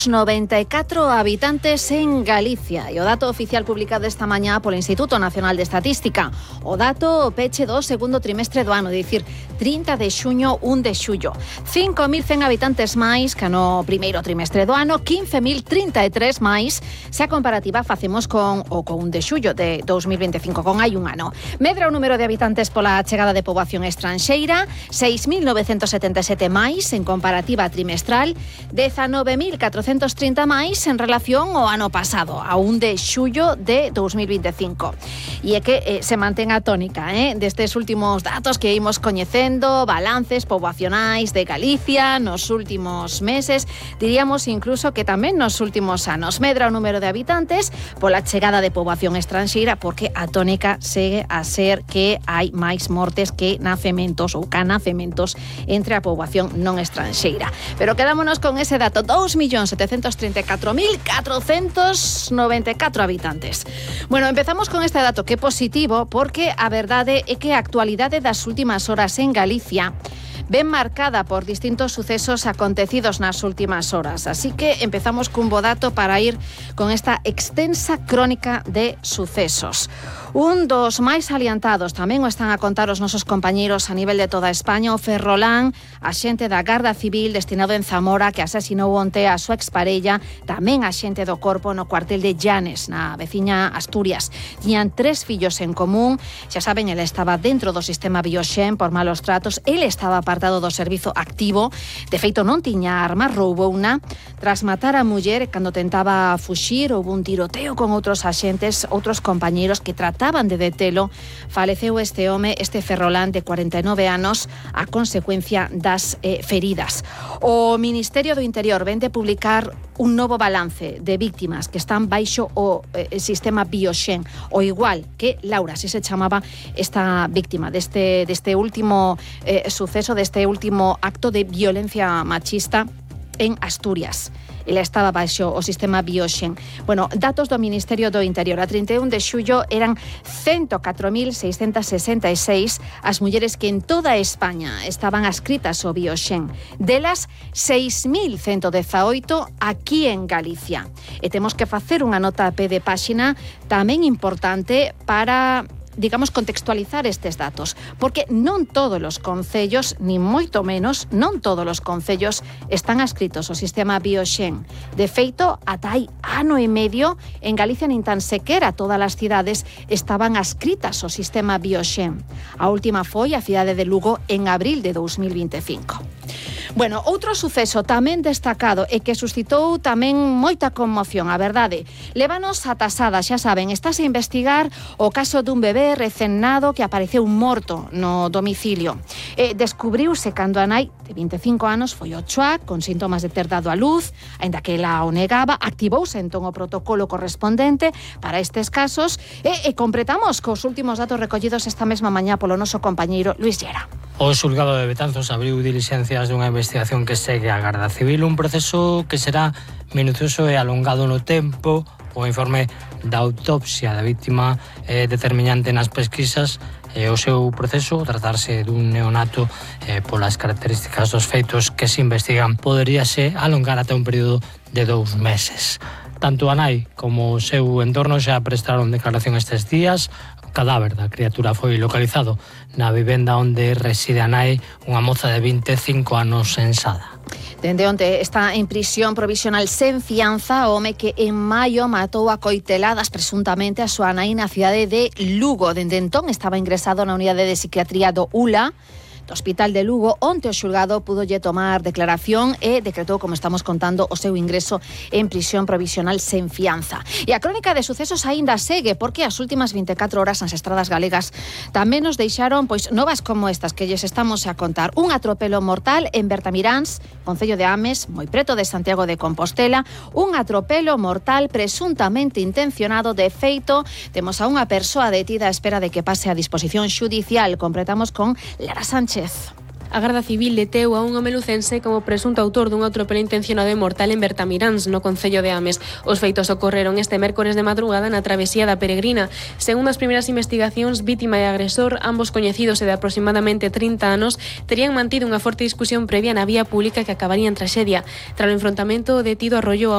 94 habitantes en Galicia e o dato oficial publicado esta mañá polo Instituto Nacional de Estatística. O dato peche do segundo trimestre do ano, dicir 30 de xuño, 1 de xullo. 5.100 habitantes máis que no primeiro trimestre do ano, 15.033 máis se a comparativa facemos con o 1 de xullo de 2025, con hai un ano. Medra o número de habitantes pola chegada de poboación estranxeira, 6.977 máis en comparativa trimestral, 19.430 máis en relación ao ano pasado, a 1 de xullo de 2025. E é que se mantén a tónica destes últimos datos que imos coñecendo, balances poboacionais de Galicia nos últimos meses, diríamos incluso que tamén nos últimos anos. Medra o número de habitantes pola chegada de poboación estranxeira, porque a tónica segue a ser que hai máis mortes que nacementos ou canacementos entre a poboación non estranxeira. Pero quedámonos con ese dato, 2.734.494 habitantes. Bueno, empezamos con este dato que é positivo, porque a verdade é que a actualidade das últimas horas en Galicia ven marcada por distintos sucesos acontecidos nas últimas horas. Así que empezamos cun bo dato para ir con esta extensa crónica de sucesos. Un dos máis aliantados, tamén o están a contar os nosos compañeiros a nivel de toda España, o Ferrolán, axente da Garda Civil destinado en Zamora, que asasinou onte a súa exparella, tamén axente do Corpo no cuartel de Llanes, na veciña Asturias. Tiñan 3 fillos en común, xa saben, ele estaba dentro do sistema Bioxen por malos tratos, ele estaba apartado do servizo activo, de feito non tiña arma, roubouna. Tras matar a muller, cando tentaba fuxir, houve un tiroteo con outros axentes, outros compañeiros que trataban de detelo. Faleceu este home, este Ferrolán de 49 anos, a consecuencia das feridas. O Ministerio do Interior ven de publicar un novo balance de víctimas que están baixo o sistema Bioxen, o igual que Laura, así se chamaba esta víctima deste último suceso, deste último acto de violencia machista en Asturias. Ela estaba baixo o sistema Bioxen. Bueno, datos do Ministerio do Interior. A 31 de xullo eran 104.666 as mulleres que en toda España estaban adscritas ao Bioxen. Delas, 6.118 aquí en Galicia. E temos que facer unha nota a pé de páxina tamén importante para, digamos, contextualizar estes datos, porque non todos os concellos, ni moito menos, non todos os concellos están adscritos ao sistema Bioxen. De feito, ata hai ano e medio, en Galicia nin tan sequera todas as cidades estaban adscritas ao sistema Bioxen. A última foi a cidade de Lugo en abril de 2025. Bueno, outro suceso tamén destacado e que suscitou tamén moita conmoción, a verdade. Lévanos atasada, xa saben, estáse a investigar o caso dun bebé recén nado que apareceu morto no domicilio. Descubriuse cando a nai de 25 anos foi ao CHUAC con síntomas de ter dado a luz, aínda que ela o negaba. Activouse entón o protocolo correspondente para estes casos e completamos cos últimos datos recollidos esta mesma mañá polo noso compañeiro Luis Llera. O xulgado de Betanzos abriu diligencias dunha investigación que segue a Garda Civil, un proceso que será minucioso e alongado no tempo. O informe da autopsia da víctima é determinante nas pesquisas e o seu proceso, tratarse dun neonato polas características dos feitos que se investigan, poderíase alongar ata un período de 2 meses. Tanto a nai como o seu entorno xa prestaron declaración estes días. O cadáver da criatura foi localizado na vivenda onde reside a nai, unha moza de 25 anos en Sada. Dende onte está en prisión provisional sen fianza o home que en maio matou a coiteladas presuntamente a súa nai na cidade de Lugo. Dende entón estaba ingresado na unidade de psiquiatría do ULA, do Hospital de Lugo. Onte o xulgado pudolle tomar declaración e decretou, como estamos contando, o seu ingreso en prisión provisional sen fianza. E a crónica de sucesos aínda segue, porque as últimas 24 horas nas estradas galegas tamén nos deixaron novas como estas que lles estamos a contar. Un atropelo mortal en Bertamiráns, concello de Ames, moi preto de Santiago de Compostela. Un atropelo mortal presuntamente intencionado. De feito, temos a unha persoa detida á espera de que pase a disposición xudicial. Completamos con Lara Sánchez. A Garda Civil deteu a un home lucense como presunto autor dun atropelo intencionado e mortal en Bertamiráns, no concello de Ames. Os feitos ocorreron este mércores de madrugada na travesía da Peregrina. Segundo as primeiras investigacións, vítima e agresor, ambos coñecidos e de aproximadamente 30 anos, terían mantido unha forte discusión previa na vía pública que acabaría en traxedia. Tras o enfrontamento, o detido arrollou a